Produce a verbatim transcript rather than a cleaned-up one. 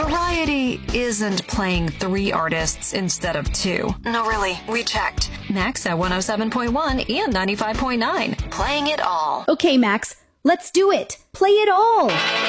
Variety isn't playing three artists instead of two. No, really, we checked. Max at one oh seven point one and ninety-five point nine. Playing it all. Okay, Max, let's do it. Play it all.